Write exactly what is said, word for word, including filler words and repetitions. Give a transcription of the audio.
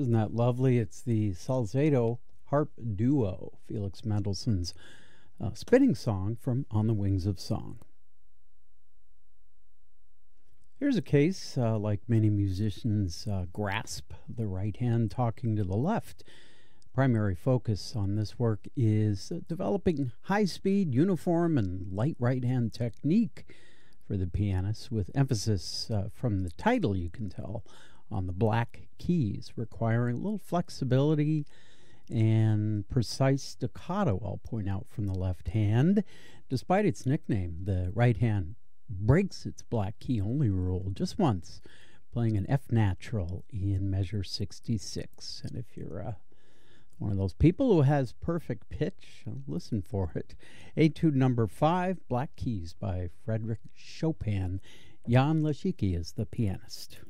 Isn't that lovely? It's the Salzedo Harp Duo, Felix Mendelssohn's uh, spinning song from On the Wings of Song. Here's a case, uh, like many musicians uh, grasp the right hand talking to the left. Primary focus on this work is uh, developing high-speed, uniform, and light right-hand technique for the pianist, with emphasis uh, from the title, you can tell, on the black keys, requiring a little flexibility and precise staccato, I'll point out, from the left hand. Despite its nickname, the right hand breaks its black key only rule just once, playing an F natural in measure sixty-six. And if you're uh, one of those people who has perfect pitch, listen for it. Etude number five, Black Keys by Frederick Chopin. Jan Leszicki is the pianist.